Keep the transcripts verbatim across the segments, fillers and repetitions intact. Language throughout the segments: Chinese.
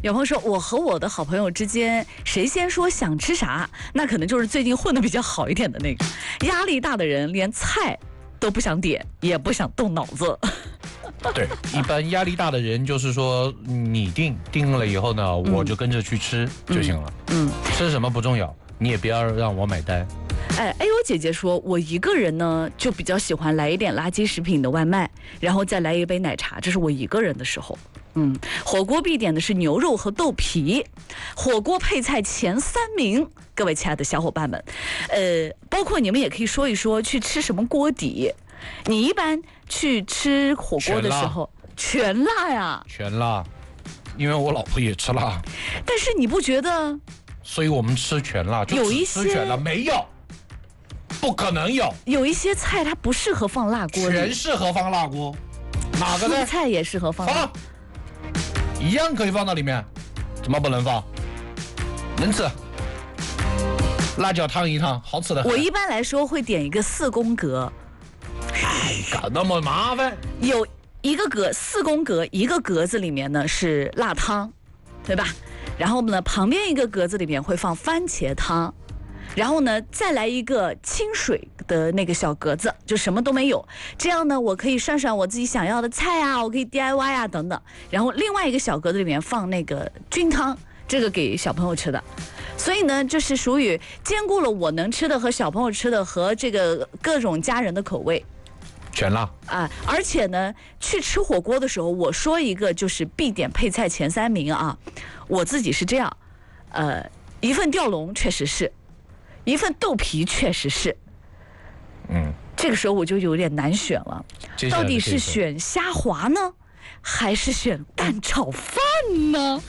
有朋友说，我和我的好朋友之间，谁先说想吃啥，那可能就是最近混得比较好一点的那个。压力大的人连菜都不想点，也不想动脑子。 对，一般压力大的人就是说，你定定了以后呢，嗯、我就跟着去吃就行了。嗯，吃什么不重要，你也不要让我买单。 哎，哎呦，姐姐说，我一个人呢，就比较喜欢来一点垃圾食品的外卖，然后再来一杯奶茶，这是我一个人的时候。嗯，火锅必点的是牛肉和豆皮，火锅配菜前三名，各位亲爱的小伙伴们，呃，包括你们也可以说一说去吃什么锅底。你一般去吃火锅的时候，全辣呀？ 全辣，因为我老婆也吃辣。 但是你不觉得？ 所以我们吃全辣，就只吃全辣，没有，不可能有。 有一些菜它不适合放辣锅里， 全适合放辣锅。哪个呢？ 蔬菜也适合放辣。 放，一样可以放到里面，怎么不能放？能吃。辣椒烫一烫，好吃的很。 我一般来说会点一个四宫格。 哎，搞那么麻烦。 有一个格四宫格，一个格子里面呢是辣汤，对吧？然后呢，旁边一个格子里面会放番茄汤，然后呢再来一个清水的那个小格子，就什么都没有。这样呢，我可以涮涮我自己想要的菜啊，我可以 D I Y 啊等等。然后另外一个小格子里面放那个菌汤，这个给小朋友吃的。所以呢，就是属于兼顾了我能吃的和小朋友吃的和这个各种家人的口味。 全辣啊！而且呢，去吃火锅的时候，我说一个就是必点配菜前三名啊。我自己是这样，呃，一份吊龙确实是，一份豆皮确实是，嗯，这个时候我就有点难选了，到底是选虾滑呢，还是选蛋炒饭呢？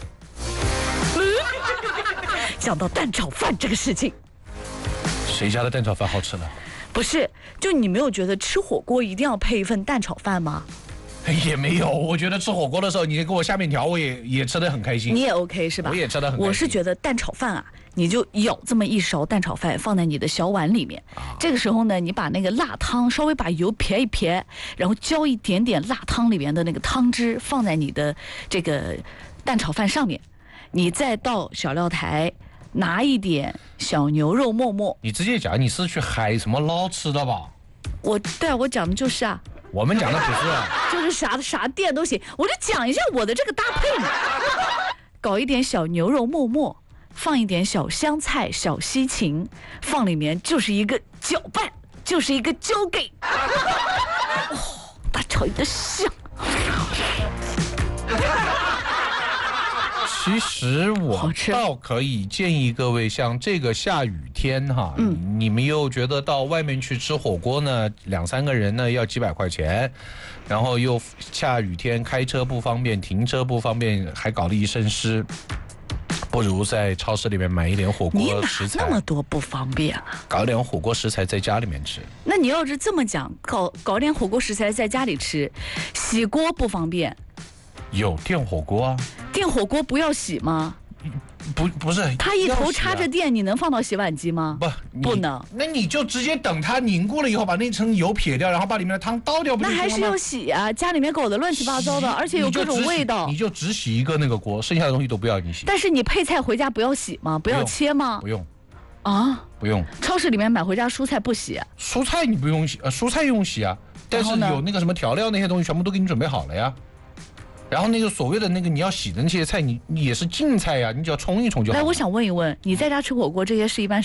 讲到蛋炒饭这个事情， 谁家的蛋炒饭好吃呢？ 不是，就你没有觉得吃火锅一定要配一份蛋炒饭吗？ 也没有，我觉得吃火锅的时候，你给我下面条，我也也吃得很开心。 你也 OK 是吧？ 我也吃得很开心。 我是觉得蛋炒饭啊，你就舀这么一勺蛋炒饭放在你的小碗里面，啊、这个时候呢，你把那个辣汤稍微把油撇一撇，然后浇一点点辣汤里面的那个汤汁放在你的这个蛋炒饭上面，你再到小料台。拿一点小牛肉沫沫， 你直接讲你是去海什么捞吃的吧？ 我对啊，我讲的就是啊， 我们讲的不是、啊， 就是啥啥店都行，我就讲一下我的这个搭配嘛，搞一点小牛肉沫沫，放一点小香菜、小西芹，放里面就是一个搅拌，就是一个交给，哦，大炒一个香。 其实我倒可以建议各位，像这个下雨天哈，嗯，你们又觉得到外面去吃火锅呢，两三个人呢要几百块钱，然后又下雨天开车不方便，停车不方便，还搞得一身湿，不如在超市里面买一点火锅食材。 你哪那么多不方便啊？ 搞点火锅食材在家里面吃。 那你要是这么讲，搞搞点火锅食材在家里吃，洗锅不方便。 有电火锅啊。 电火锅不要洗吗？ 不不是， 它一头插着电，你能放到洗碗机吗？ 不， 不能。 那你就直接等它凝固了以后，把那层油撇掉，然后把里面的汤倒掉，不就行了吗？ 那还是要洗啊！家里面搞得乱七八糟的，而且有各种味道。 你就只洗一个那个锅，剩下的东西都不要你洗。 但是你配菜回家不要洗吗？不要切吗？ 不用。 啊？ 不用。 超市里面买回家蔬菜不洗？ 蔬菜你不用洗，呃，蔬菜用洗啊。但是有那个什么调料那些东西全部都给你准备好了呀。然后那个所谓的那个你要洗的那些菜，你你也是净菜呀，你只要冲一冲就好了。 来，我想问一问，你在家吃火锅这些事一般